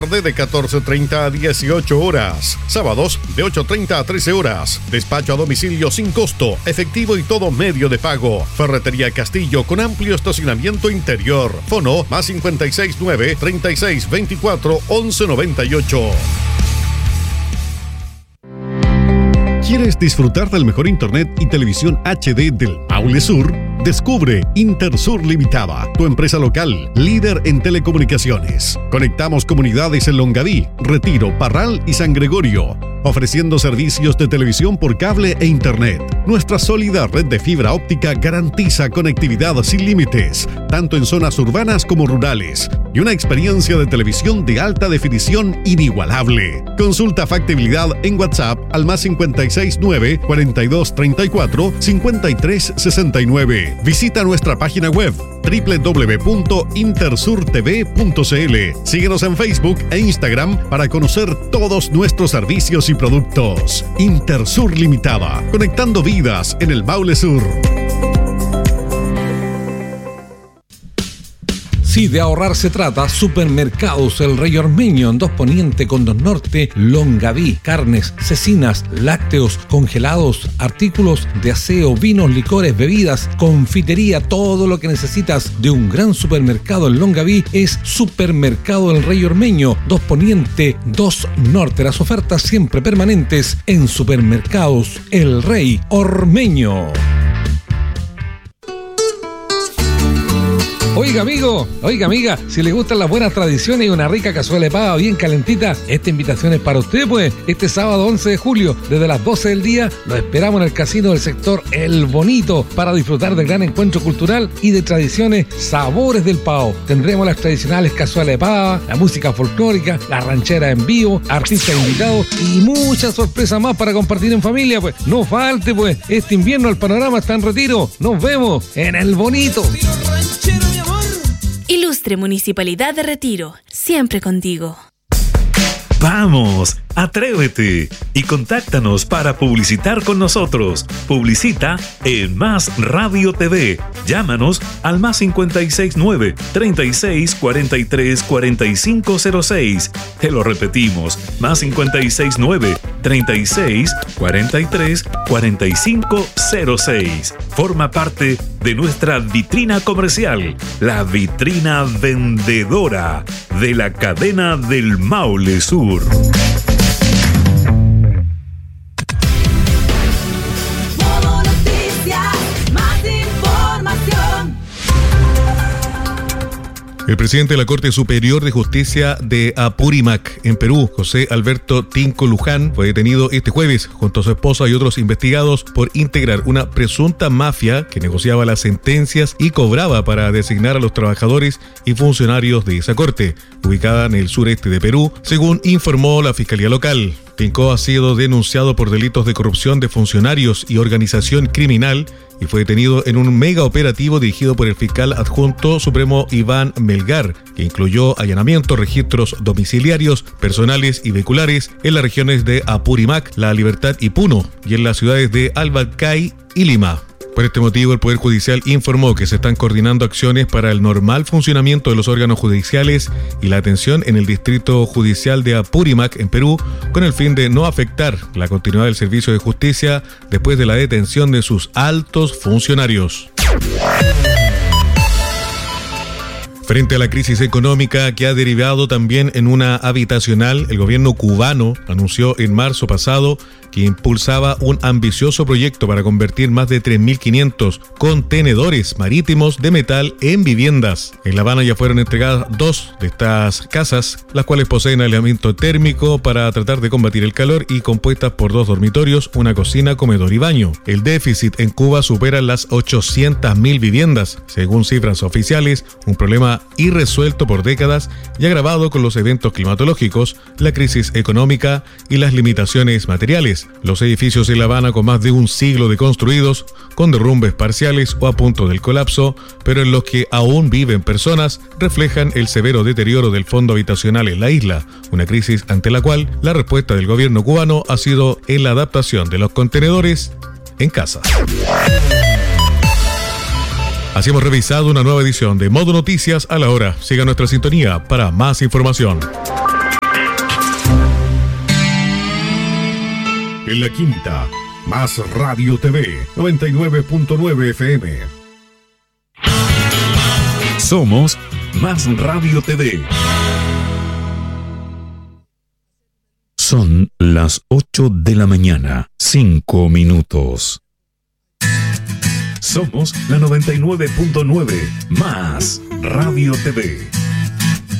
De 14:30 a 18 horas. Sábados de 8:30 a 13 horas. Despacho a domicilio sin costo, efectivo y todo medio de pago. Ferretería Castillo con amplio estacionamiento interior. Fono más 569 3624 1198. ¿Quieres disfrutar del mejor internet y televisión HD del Maule Sur? Descubre Intersur Limitada, tu empresa local, líder en telecomunicaciones. Conectamos comunidades en Longaví, Retiro, Parral y San Gregorio, ofreciendo servicios de televisión por cable e internet. Nuestra sólida red de fibra óptica garantiza conectividad sin límites, tanto en zonas urbanas como rurales, y una experiencia de televisión de alta definición inigualable. Consulta factibilidad en WhatsApp al más 569 4234 5369. Visita nuestra página web www.intersurtv.cl. Síguenos en Facebook e Instagram para conocer todos nuestros servicios y productos. Intersur Limitada, conectando vidas en el Maule Sur. Si de ahorrar se trata, Supermercados El Rey Ormeño en 2 Poniente con 2 Norte, Longaví, carnes, cecinas, lácteos, congelados, artículos de aseo, vinos, licores, bebidas, confitería, todo lo que necesitas de un gran supermercado en Longaví es Supermercado El Rey Ormeño, 2 Poniente, 2 Norte. Las ofertas siempre permanentes en Supermercados El Rey Ormeño. Oiga amigo, oiga amiga, si le gustan las buenas tradiciones y una rica cazuela de pava bien calentita, esta invitación es para usted pues. Este sábado 11 de julio, desde las 12 del día, lo esperamos en el casino del sector El Bonito para disfrutar del gran encuentro cultural y de tradiciones Sabores del Pavo. Tendremos las tradicionales cazuelas de pava, la música folclórica, la ranchera en vivo, artistas invitados y muchas sorpresas más para compartir en familia pues. No falte pues, este invierno el panorama está en Retiro. Nos vemos en El Bonito. Ilustre Municipalidad de Retiro, siempre contigo. ¡Vamos! ¡Atrévete! Y contáctanos para publicitar con nosotros. Publicita en Más Radio TV. Llámanos al más 569 36 43 4506. Te lo repetimos, más 569 36 43 4506. Forma parte de nuestra vitrina comercial, la vitrina vendedora de la cadena del Maule Sur. El presidente de la Corte Superior de Justicia de Apurímac, en Perú, José Alberto Tinco Luján, fue detenido este jueves junto a su esposa y otros investigados por integrar una presunta mafia que negociaba las sentencias y cobraba para designar a los trabajadores y funcionarios de esa corte, ubicada en el sureste de Perú, según informó la Fiscalía Local. Tinco ha sido denunciado por delitos de corrupción de funcionarios y organización criminal y fue detenido en un mega operativo dirigido por el fiscal adjunto supremo Iván Melgar, que incluyó allanamientos, registros domiciliarios, personales y vehiculares en las regiones de Apurímac, La Libertad y Puno, y en las ciudades de Albalcay y Lima. Por este motivo, el Poder Judicial informó que se están coordinando acciones para el normal funcionamiento de los órganos judiciales y la atención en el Distrito Judicial de Apurímac, en Perú, con el fin de no afectar la continuidad del servicio de justicia después de la detención de sus altos funcionarios. Frente a la crisis económica que ha derivado también en una habitacional, el gobierno cubano anunció en marzo pasado que impulsaba un ambicioso proyecto para convertir más de 3.500 contenedores marítimos de metal en viviendas. En La Habana ya fueron entregadas 2 de estas casas, las cuales poseen aislamiento térmico para tratar de combatir el calor y compuestas por 2 dormitorios, una cocina, comedor y baño. El déficit en Cuba supera las 800.000 viviendas, según cifras oficiales, un problema irresuelto por décadas y agravado con los eventos climatológicos, la crisis económica y las limitaciones materiales. Los edificios en La Habana, con más de un siglo de construidos, con derrumbes parciales o a punto del colapso, pero en los que aún viven personas, reflejan el severo deterioro del fondo habitacional en la isla, una crisis ante la cual la respuesta del gobierno cubano ha sido en la adaptación de los contenedores en casa. Así hemos revisado una nueva edición de Modo Noticias a la hora. Siga nuestra sintonía para más información. En La Quinta, Más Radio TV, 99.9 FM. Somos Más Radio TV. Son las 8 de la mañana, 5 minutos. Somos la 99.9 Más Radio TV.